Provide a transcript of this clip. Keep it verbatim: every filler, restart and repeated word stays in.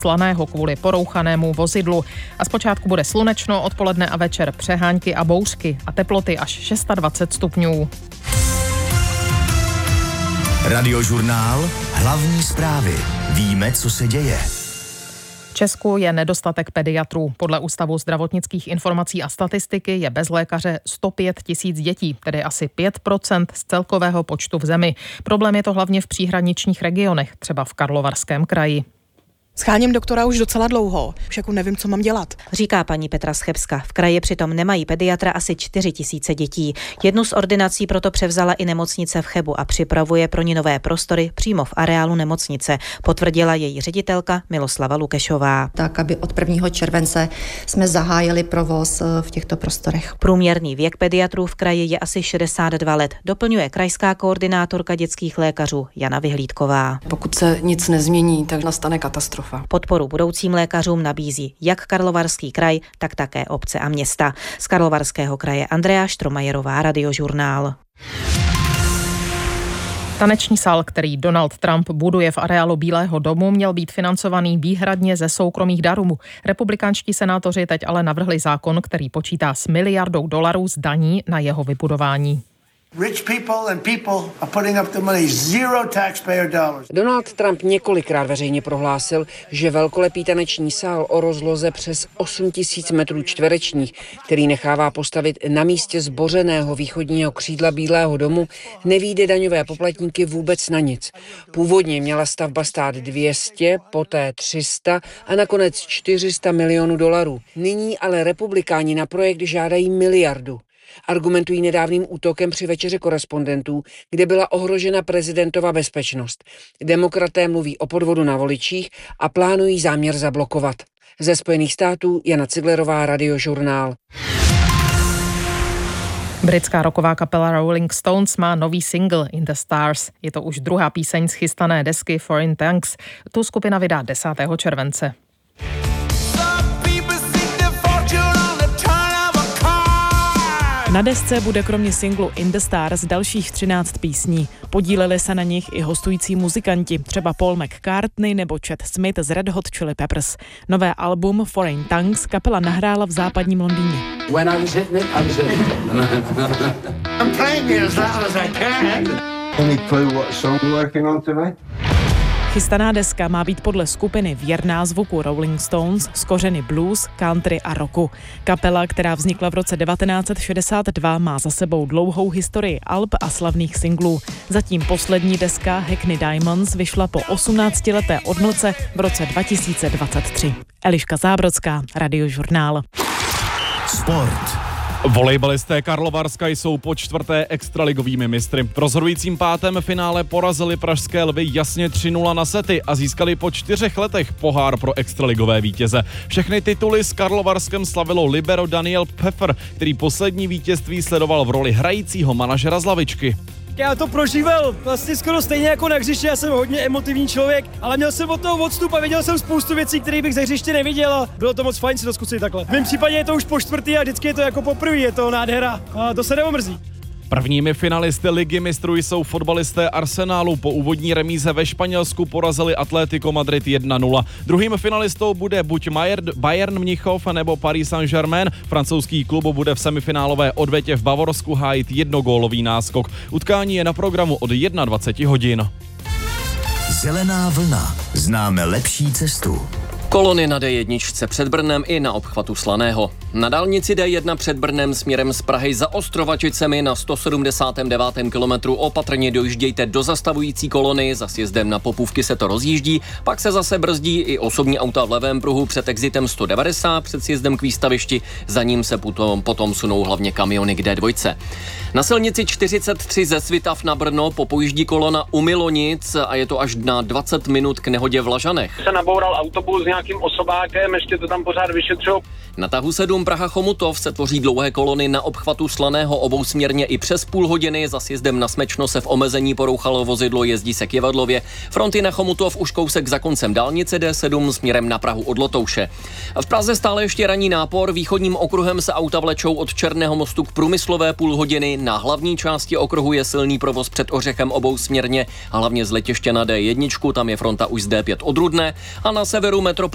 Slaného kvůli porouchanému vozidlu. A zpočátku bude slunečno, odpoledne a večer přehánky a bouřky a teploty až dvacet šest stupňů. Radiožurnál. Hlavní zprávy. Víme, co se děje. V Česku je nedostatek pediatrů. Podle Ústavu zdravotnických informací a statistiky je bez lékaře sto pět tisíc dětí, tedy asi pět procent z celkového počtu v zemi. Problém je to hlavně v příhraničních regionech, třeba v Karlovarském kraji. Scháním doktora už docela dlouho, už jako nevím, co mám dělat. Říká paní Petra Schebska. V kraji přitom nemají pediatra asi čtyři tisíce dětí. Jednu z ordinací proto převzala i nemocnice v Chebu a připravuje pro ní nové prostory přímo v areálu nemocnice, potvrdila její ředitelka Miloslava Lukešová. Tak, aby od prvního července jsme zahájili provoz v těchto prostorech. Průměrný věk pediatrů v kraji je asi šedesát dva let, doplňuje krajská koordinátorka dětských lékařů Jana Vyhlídková. Pokud se nic nezmění, tak nastane katastrofa. Podporu budoucím lékařům nabízí jak Karlovarský kraj, tak také obce a města. Z Karlovarského kraje Andrea Štromajerová, Radiožurnál. Taneční sál, který Donald Trump buduje v areálu Bílého domu, měl být financovaný výhradně ze soukromých darů. Republikánští senátoři teď ale navrhli zákon, který počítá s miliardou dolarů z daní na jeho vybudování. Rich people and people are putting up the money, zero taxpayer dollars. Donald Trump několikrát veřejně prohlásil, že velkolepý taneční sál o rozloze přes osm tisíc metrů čtverečních, který nechává postavit na místě zbořeného východního křídla Bílého domu, nevyjde daňové poplatníky vůbec na nic. Původně měla stavba stát dvě stě, poté tři sta a nakonec čtyři sta milionů dolarů. Nyní ale republikáni na projekt žádají miliardu. Argumentují nedávným útokem při večeři korespondentů, kde byla ohrožena prezidentova bezpečnost. Demokraté mluví o podvodu na voličích a plánují záměr zablokovat. Ze Spojených států Jana Ciglerová, Radiožurnál. Britská rocková kapela Rolling Stones má nový single In the Stars. Je to už druhá píseň z chystané desky Foreign Tanks. Tu skupina vydá desátého července. Na desce bude kromě singlu In the Stars dalších třináct písní. Podíleli se na nich i hostující muzikanti, třeba Paul McCartney nebo Chad Smith z Red Hot Chili Peppers. Nové album Foreign Tanks kapela nahrála v západním Londýně. When I was hitting it, I was hitting it. I'm playing it as loud as I can. Any clue what song we're working on tonight? Chystaná deska má být podle skupiny věrná zvuku Rolling Stones s kořeny blues, country a rocku. Kapela, která vznikla v roce devatenáct set šedesát dva, má za sebou dlouhou historii alb a slavných singlů. Zatím poslední deska Hackney Diamonds vyšla po osmnáctileté odmlce v roce dva tisíce dvacet tři. Eliška Zábrodská, Radiožurnál. Sport. Volejbalisté Karlovarska jsou po čtvrté extraligovými mistry. V rozhodujícím pátém finále porazili pražské Lvy jasně tři nula na sety a získali po čtyřech letech pohár pro extraligové vítěze. Všechny tituly s Karlovarskem slavilo libero Daniel Pfeffer, který poslední vítězství sledoval v roli hrajícího manažera z lavičky. Já to prožíval vlastně skoro stejně jako na hřišti, já jsem hodně emotivní člověk, ale měl jsem od toho odstup a viděl jsem spoustu věcí, které bych za hřiště neviděl a bylo to moc fajn si to zkusit takhle. V mém případě je to už po čtvrtý a vždycky je to jako poprvé, je to nádhera a to se neomrzí. Prvními finalisty Ligy mistrů jsou fotbalisté Arsenálu. Po úvodní remíze ve Španělsku porazili Atlético Madrid jedna nula. Druhým finalistou bude buď Bayern Mnichov nebo Paris Saint-Germain. Francouzský klub bude v semifinálové odvetě v Bavorsku hájit jednogólový náskok. Utkání je na programu od dvacet jedna hodin. Zelená vlna. Známe lepší cestu. Kolony na D jedna před Brnem i na obchvatu Slaného. Na dálnici D jedna před Brnem směrem z Prahy za Ostrovačicemi na sto sedmdesátém devátém kilometru opatrně dojíždějte do zastavující kolony, za sjezdem na Popůvky se to rozjíždí, pak se zase brzdí i osobní auta v levém pruhu před exitem sto devadesát, před sjezdem k výstavišti, za ním se potom, potom sunou hlavně kamiony k D dva. Na silnici čtyřicet tři ze Svitav na Brno popojíždí kolona u Milonic a je to až na dvacet minut k nehodě v Lažanech. Se naboural autobus s nějakým osobákem, ještě to tam pořád vyšetřují. Na tahu sedm Praha Chomutov se tvoří dlouhé kolony na obchvatu Slaného obousměrně i přes půl hodiny. Za sjezdem na Smečno se v omezení porouchalo vozidlo, jezdí se k Jevadlově. Fronty na Chomutov už kousek za koncem dálnice D sedm směrem na Prahu od Lotouše. V Praze stále ještě ranní nápor, východním okruhem se auta vlečou od Černého mostu k Průmyslové půl hodiny. Na hlavní části okruhu je silný provoz před Ořechem obousměrně, hlavně z letiště na D jedna, tam je fronta už z D pět od Rudné a na severu metropol